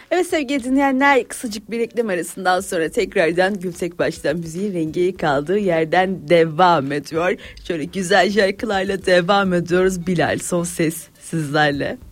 Evet sevgili dinleyenler, kısacık bir reklam arasından sonra tekrardan Gül Tekbaş'tan müziğin rengi kaldığı yerden devam ediyor. Şöyle güzel şarkılarla devam ediyoruz. Bilal, son ses sizlerle.